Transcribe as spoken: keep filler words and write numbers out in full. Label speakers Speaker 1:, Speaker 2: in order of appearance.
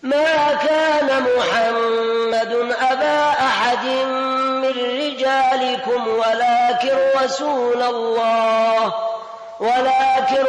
Speaker 1: ما كان محمد أبا أحد من رجالكم ولكن رسول الله ولكن